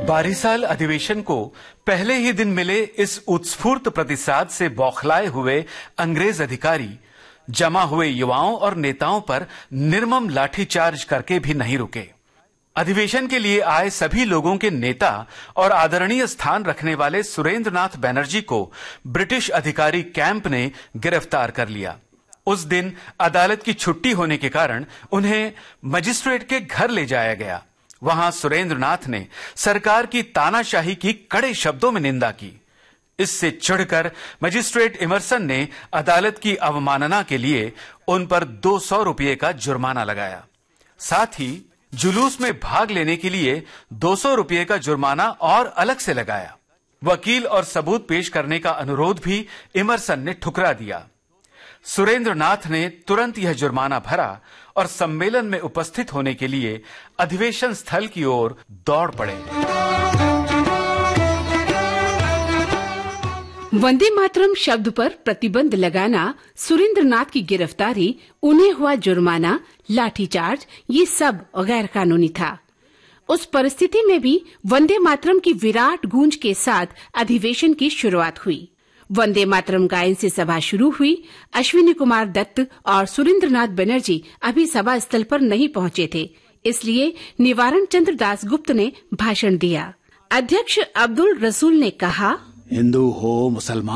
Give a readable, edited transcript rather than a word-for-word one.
बारिसाल अधिवेशन को पहले ही दिन मिले इस उत्स्फूर्त प्रतिसाद से बौखलाए हुए अंग्रेज अधिकारी जमा हुए युवाओं और नेताओं पर निर्मम लाठीचार्ज करके भी नहीं रुके। अधिवेशन के लिए आए सभी लोगों के नेता और आदरणीय स्थान रखने वाले सुरेंद्रनाथ बनर्जी को ब्रिटिश अधिकारी कैंप ने गिरफ्तार कर लिया। उस दिन अदालत की छुट्टी होने के कारण उन्हें मजिस्ट्रेट के घर ले जाया गया। वहां सुरेंद्रनाथ ने सरकार की तानाशाही की कड़े शब्दों में निंदा की। इससे चिढ़कर मजिस्ट्रेट इमरसन ने अदालत की अवमानना के लिए उन पर 200 रुपये का जुर्माना लगाया। साथ ही जुलूस में भाग लेने के लिए 200 रुपये का जुर्माना और अलग से लगाया। वकील और सबूत पेश करने का अनुरोध भी इमरसन ने ठुकरा दिया। सुरेंद्रनाथ ने तुरंत यह जुर्माना भरा और सम्मेलन में उपस्थित होने के लिए अधिवेशन स्थल की ओर दौड़ पड़े। वंदे मातरम शब्द पर प्रतिबंध लगाना, सुरेंद्रनाथ की गिरफ्तारी, उन्हें हुआ जुर्माना, लाठीचार्ज, ये सब गैर कानूनी था। उस परिस्थिति में भी वंदे मातरम की विराट गूंज के साथ अधिवेशन की शुरुआत हुई। वंदे मातरम गायन से सभा शुरू हुई। अश्विनी कुमार दत्त और सुरेंद्रनाथ बनर्जी अभी सभा स्थल पर नहीं पहुंचे थे, इसलिए निवारण चंद्र दास गुप्त ने भाषण दिया। अध्यक्ष अब्दुल रसूल ने कहा, हिंदू हो, मुसलमान